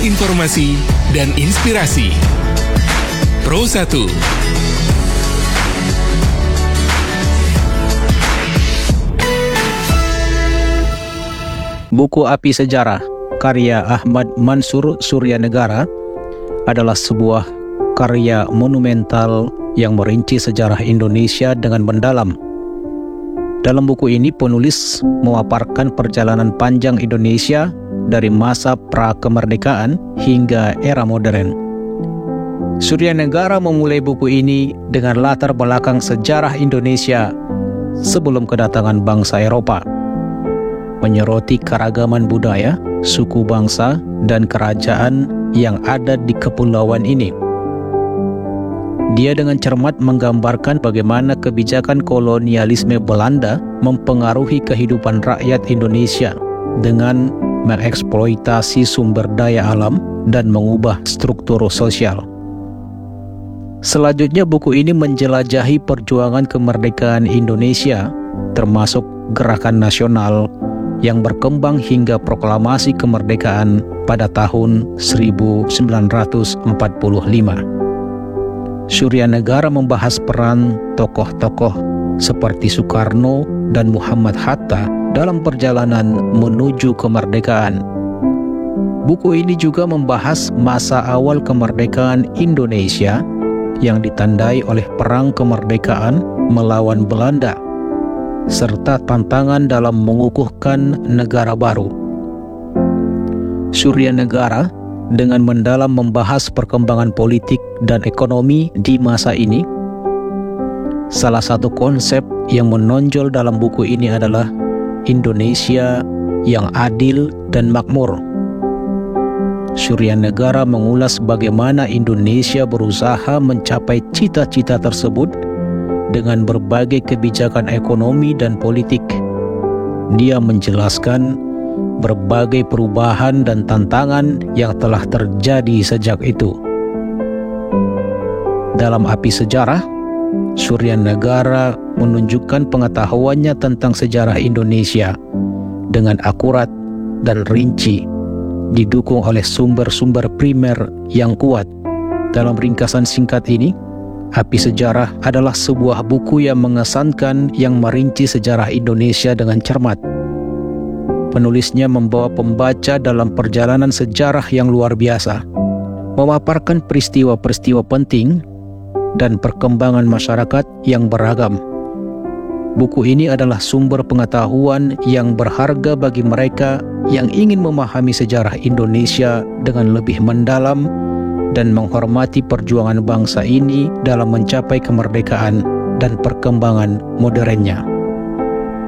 informasi dan inspirasi. Pro 1. Buku Api Sejarah karya Ahmad Mansur Suryanegara adalah sebuah karya monumental yang merinci sejarah Indonesia dengan mendalam. Dalam buku ini penulis memaparkan perjalanan panjang Indonesia dari masa pra-kemerdekaan hingga era modern. Suryanegara memulai buku ini dengan latar belakang sejarah Indonesia sebelum kedatangan bangsa Eropa, menyoroti keragaman budaya, suku bangsa, dan kerajaan yang ada di kepulauan ini. Dia dengan cermat menggambarkan bagaimana kebijakan kolonialisme Belanda mempengaruhi kehidupan rakyat Indonesia dengan mengeksploitasi sumber daya alam dan mengubah struktur sosial. Selanjutnya buku ini menjelajahi perjuangan kemerdekaan Indonesia, termasuk gerakan nasional yang berkembang hingga proklamasi kemerdekaan pada tahun 1945. Suryanegara membahas peran tokoh-tokoh seperti Soekarno dan Muhammad Hatta dalam perjalanan menuju kemerdekaan. Buku ini juga membahas masa awal kemerdekaan Indonesia yang ditandai oleh perang kemerdekaan melawan Belanda, serta tantangan dalam mengukuhkan negara baru. Suryanegara dengan mendalam membahas perkembangan politik dan ekonomi di masa ini. Salah satu konsep yang menonjol dalam buku ini adalah Indonesia yang adil dan makmur. Suryanegara mengulas bagaimana Indonesia berusaha mencapai cita-cita tersebut dengan berbagai kebijakan ekonomi dan politik. Dia menjelaskan berbagai perubahan dan tantangan yang telah terjadi sejak itu. Dalam Api Sejarah, Suryanegara menunjukkan pengetahuannya tentang sejarah Indonesia dengan akurat dan rinci, didukung oleh sumber-sumber primer yang kuat. Dalam ringkasan singkat ini, Api Sejarah adalah sebuah buku yang mengesankan yang merinci sejarah Indonesia dengan cermat. Penulisnya membawa pembaca dalam perjalanan sejarah yang luar biasa, memaparkan peristiwa-peristiwa penting dan perkembangan masyarakat yang beragam. Buku ini adalah sumber pengetahuan yang berharga bagi mereka yang ingin memahami sejarah Indonesia dengan lebih mendalam dan menghormati perjuangan bangsa ini dalam mencapai kemerdekaan dan perkembangan modernnya.